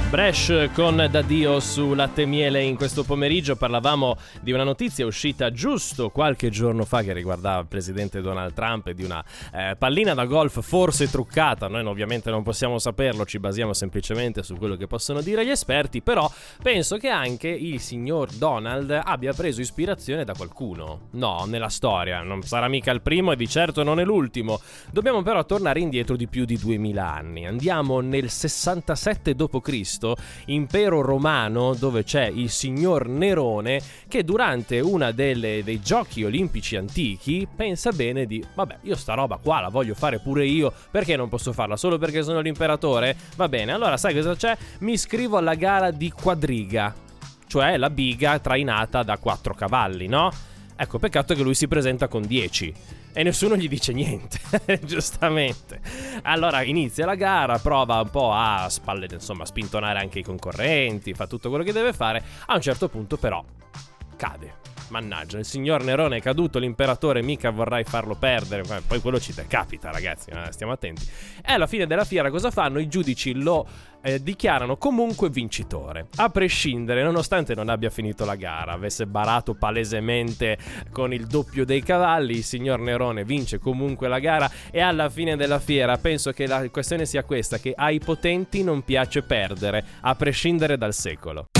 Bresh con D'Addio su Latte e Miele. In questo pomeriggio parlavamo di una notizia uscita giusto qualche giorno fa che riguardava il presidente Donald Trump e di una pallina da golf forse truccata. Noi ovviamente non possiamo saperlo, ci basiamo semplicemente su quello che possono dire gli esperti, però penso che anche il signor Donald abbia preso ispirazione da qualcuno. No, nella storia, non sarà mica il primo e di certo non è l'ultimo. Dobbiamo però tornare indietro di più di 2000 anni. Andiamo nel 67 d.C., impero romano, dove c'è il signor Nerone che durante una dei giochi olimpici antichi pensa bene di vabbè, io sta roba qua la voglio fare pure io, perché non posso farla solo perché sono l'imperatore? Va bene, allora sai cosa c'è? Mi iscrivo alla gara di quadriga, cioè la biga trainata da 4 cavalli, no? Ecco, peccato che lui si presenta con 10 e nessuno gli dice niente, giustamente. Allora inizia la gara, prova un po' a spintonare anche i concorrenti, fa tutto quello che deve fare. A un certo punto però cade. Mannaggia, il signor Nerone è caduto, l'imperatore mica vorrai farlo perdere, poi quello ci capita, ragazzi, stiamo attenti. E alla fine della fiera cosa fanno? I giudici lo dichiarano comunque vincitore, a prescindere, nonostante non abbia finito la gara, avesse barato palesemente con il doppio dei cavalli. Il signor Nerone vince comunque la gara e alla fine della fiera penso che la questione sia questa, che ai potenti non piace perdere, a prescindere dal secolo.